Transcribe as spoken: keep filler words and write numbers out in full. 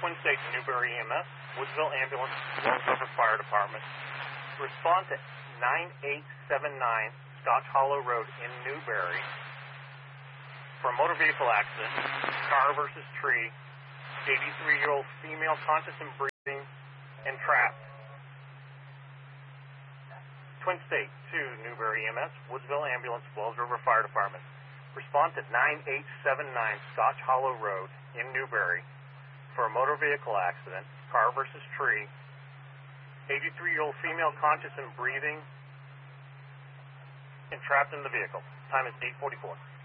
Twin States Newberry E M S, Woodsville Ambulance, Wells River Fire Department. Respond to nine eight seven nine Scotch Hollow Road in Newberry for a motor vehicle accident, car versus tree, eighty-three-year-old female conscious and breathing and trapped. Twin State to Newberry E M S, Woodsville Ambulance, Wells River Fire Department. Respond to nine eight seven nine Scotch Hollow Road in Newberry for a motor vehicle accident, car versus tree, eighty-three-year-old female conscious and breathing and trapped in the vehicle. Time is eight forty-four.